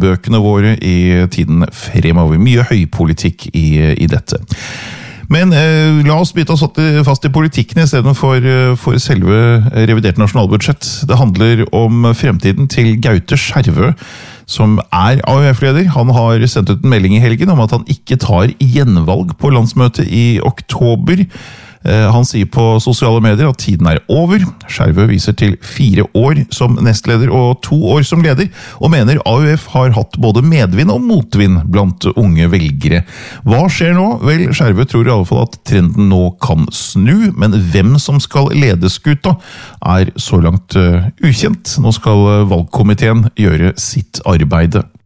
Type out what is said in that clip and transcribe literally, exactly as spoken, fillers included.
skolebøkene våre i tiden fremover. Mye høypolitikk i, i dette. Men eh, la oss bytte oss fast i politikken i stedet for, for selve revidert nasjonalbudsjett. Det handler om fremtiden til Gaute Skjervø, som er A U F-leder. Han har sendt ut en melding i helgen om at han ikke tar gjenvalg på landsmøtet i oktober. Han sier på sosiale medier at tiden er over. Skjervø viser til fire år som nestleder og to år som leder, og mener A U F har hatt både medvind og motvind blant unge velgere. Hva skjer nå? Vel, Skjervø tror i alle fall at trenden nå kan snu, men hvem som skal lede skuta er så langt ukjent. Nå skal valgkomiteen gjøre sitt arbeid.